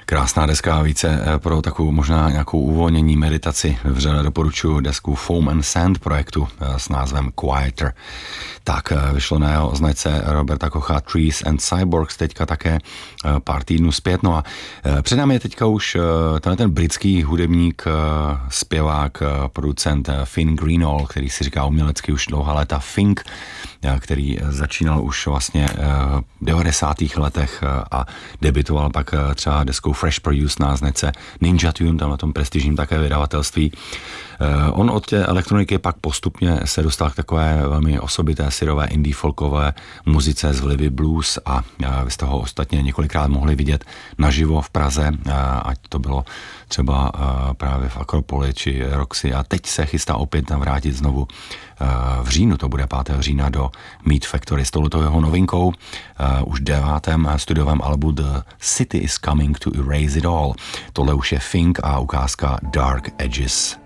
Krásná deska, více pro takovou možná nějakou uvolnění, meditaci. Vřele doporučuji desku Foam and Sand projektu s názvem Quieter. Tak vyšlo na jeho značce Roberta Kocha Trees and Cyborgs teďka také pár týdnů zpět. No a před námi je teďka už ten britský hudebník, zpěvák, producent Finn Greenall, který si říká umělecky už dlouhá léta Fink, který začínal už vlastně v 90. letech a debitoval pak třeba deskou Fresh Produce na značce Ninja Tune, tam na tom prestižním také vydavatelství. On od té elektroniky pak postupně se dostal k takové velmi osobité syrové indie folkové muzice z vlivy blues a vy jste ho ostatně několikrát mohli vidět naživo v Praze, ať to bylo třeba právě v Akropoli či Roxy, a teď se chystá opět vrátit znovu v říjnu, to bude 5. října do Meat Factory s touto jeho novinkou, už 9. studiovém albu The City is Coming to Erase It All. Tohle už je Fink a ukázka Dark Edges.